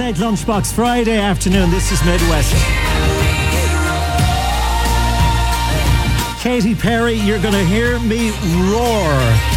Egg Lunchbox Friday afternoon. This is Midwest. Katy Perry, you're going to hear me roar.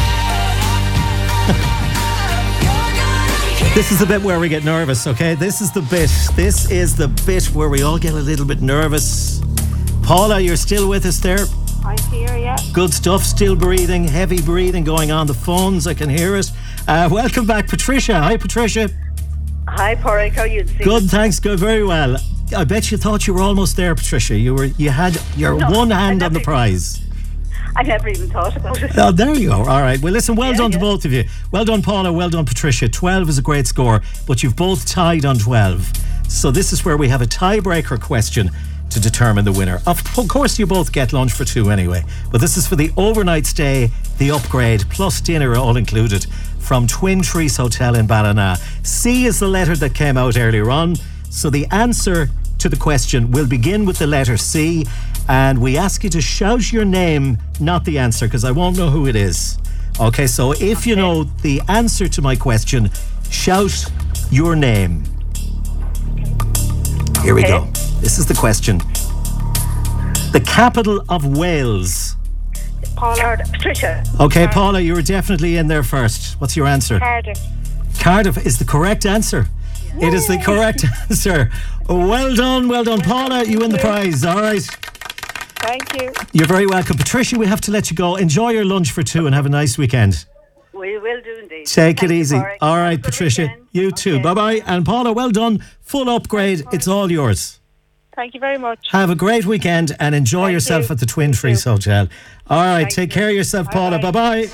This is the bit where we get nervous, okay? This is the bit where we all get a little bit nervous. Paula, you're still with us there? I'm here, yeah. Good stuff, still breathing, heavy breathing going on the phones, I can hear it. Welcome back, Patricia. Hi, Patricia. Hi, Porrick, how are you? Good, thanks, good, very well. I bet you thought you were almost there, Patricia. You had your one hand on the prize. I never even thought about it. Oh, there you go. All right. Well, listen, well done to both of you. Well done, Paula. Well done, Patricia. 12 is a great score, but you've both tied on 12. So this is where we have a tiebreaker question to determine the winner. Of course, you both get lunch for two anyway, but this is for the overnight stay, the upgrade, plus dinner all included from Twin Trees Hotel in Ballina. C is the letter that came out earlier on. So the answer to the question will begin with the letter C, and we ask you to shout your name, not the answer, because I won't know who it is. Okay, so if you know the answer to my question, shout your name. Here we go. This is the question. The capital of Wales. Patricia. Okay, Paula, you were definitely in there first. What's your answer? Cardiff. Cardiff is the correct answer. It is the correct answer. Well done, Paula. You win the prize. All right. Thank you. You're very welcome. Patricia, we have to let you go. Enjoy your lunch for two and have a nice weekend. We will do indeed. Take it easy. You, all right, Patricia. You too. Bye-bye. And Paula, well done. Full upgrade. It's all yours. Thank you very much. Have a great weekend and enjoy yourself at the Twin Trees Hotel. All right, take care of yourself, Paula. Bye-bye.